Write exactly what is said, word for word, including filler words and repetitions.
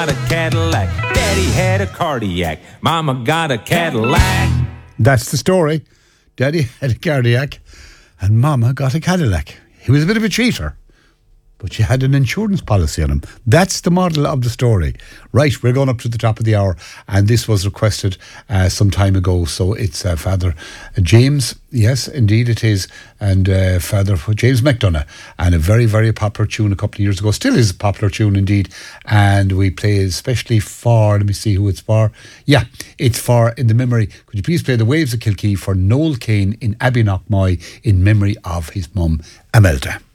Got a Cadillac. Daddy had a cardiac. Mama got a Cadillac. That's the story. Daddy had a cardiac and Mama got a Cadillac. He was a bit of a cheater, but she had an insurance policy on him. That's the model of the story. Right, we're going up to the top of the hour, and this was requested uh, some time ago. So it's uh, Father James, yes, indeed it is, and uh, Father James McDonough, and a very, very popular tune a couple of years ago. Still is a popular tune indeed, and we play especially for, let me see who it's for. Yeah, it's for, in the memory, could you please play The Waves of Kilkee for Noel Kane in Abbey Knockmoy in memory of his mum, Imelda.